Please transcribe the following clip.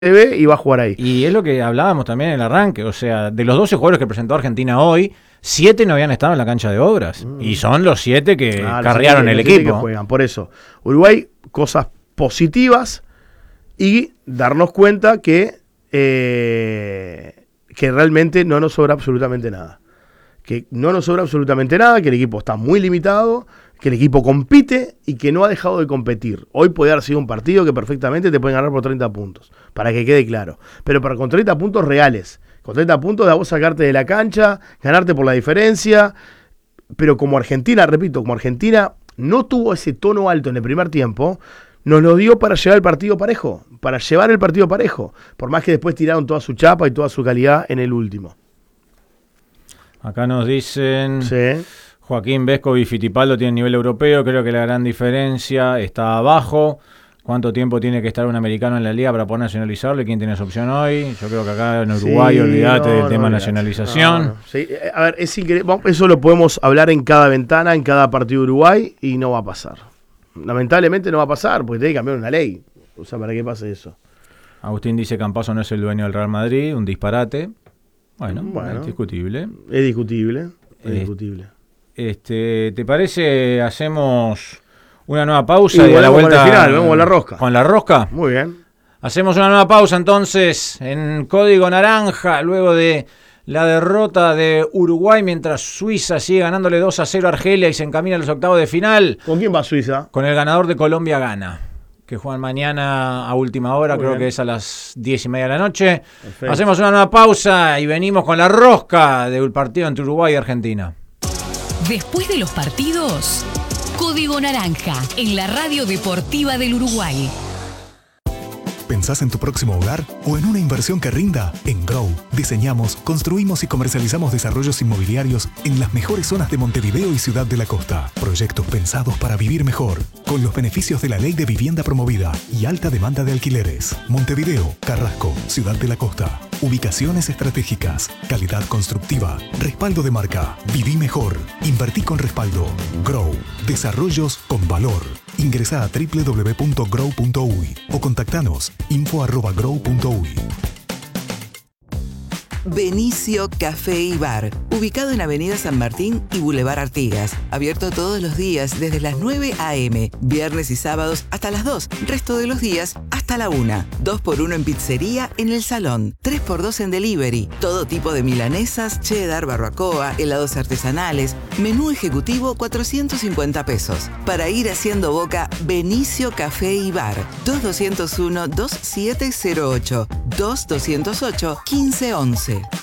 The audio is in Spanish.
ve y va a jugar ahí. Y es lo que hablábamos también en el arranque, o sea, de los 12 jugadores que presentó Argentina hoy, 7 no habían estado en la cancha de Obras. Y son los 7 que carrearon el equipo. Que juegan. Por eso, Uruguay, cosas positivas y darnos cuenta que realmente no nos sobra absolutamente nada. Que no nos sobra absolutamente nada, que el equipo está muy limitado, que el equipo compite y que no ha dejado de competir. Hoy puede haber sido un partido que perfectamente te pueden ganar por 30 puntos, para que quede claro. Pero con 30 puntos reales, con 30 puntos de a vos sacarte de la cancha, ganarte por la diferencia. Pero como Argentina, repito, como Argentina no tuvo ese tono alto en el primer tiempo, nos lo dio para llevar el partido parejo, por más que después tiraron toda su chapa y toda su calidad en el último. Acá nos dicen... Sí. Joaquín Vesco y Fittipaldo tienen nivel europeo, creo que la gran diferencia está abajo. ¿Cuánto tiempo tiene que estar un americano en la liga para poder nacionalizarlo? ¿Quién tiene esa opción hoy? Yo creo que acá en Uruguay, olvídate del tema nacionalización. No. Sí. A ver, es increíble. Eso lo podemos hablar en cada ventana, en cada partido de Uruguay, y no va a pasar. Lamentablemente no va a pasar, porque tiene que cambiar una ley. O sea, ¿para qué pase eso? Agustín dice que Campazzo no es el dueño del Real Madrid, un disparate. Bueno, es discutible. Es discutible. ¿Te parece hacemos una nueva pausa y a la vuelta final, vamos a la rosca? ¿Con la rosca? Muy bien. Hacemos una nueva pausa entonces en Código Naranja, luego de la derrota de Uruguay, mientras Suiza sigue ganándole 2-0 a Argelia y se encamina a los octavos de final. ¿Con quién va Suiza? Con el ganador de Colombia-Ghana, que juegan mañana a última hora, creo que es a las 10:30 de la noche. Perfecto. Hacemos una nueva pausa y venimos con la rosca del partido entre Uruguay y Argentina. Después de los partidos, Código Naranja, en la Radio Deportiva del Uruguay. ¿Pensás en tu próximo hogar o en una inversión que rinda? En Grow diseñamos, construimos y comercializamos desarrollos inmobiliarios en las mejores zonas de Montevideo y Ciudad de la Costa. Proyectos pensados para vivir mejor, con los beneficios de la Ley de Vivienda Promovida y alta demanda de alquileres. Montevideo, Carrasco, Ciudad de la Costa. Ubicaciones estratégicas, calidad constructiva, respaldo de marca. Viví mejor. Invertí con respaldo. Grow. Desarrollos con valor. Ingresa a www.grow.uy o contactanos info@grow.uy. Benicio Café y Bar, ubicado en Avenida San Martín y Boulevard Artigas. Abierto todos los días desde las 9 a.m., viernes y sábados hasta las 2, resto de los días hasta la 1. 2x1 en pizzería en el salón, 3x2 en delivery. Todo tipo de milanesas, cheddar, barbacoa, helados artesanales. Menú ejecutivo 450 pesos. Para ir haciendo boca, Benicio Café y Bar. 2201-2708, 2208-1511.